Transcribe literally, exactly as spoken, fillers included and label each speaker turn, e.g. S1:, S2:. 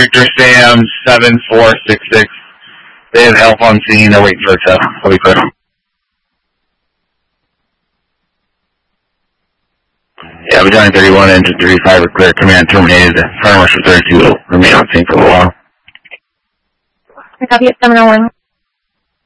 S1: Victor Sam seven four six six. They have help on scene. They're waiting for a test. I'll be clear. Yeah, Battalion thirty-one, Engine thirty-five are clear. Command terminated. Fire Marshal thirty-two will remain on scene for a while.
S2: I copy it, seven oh one.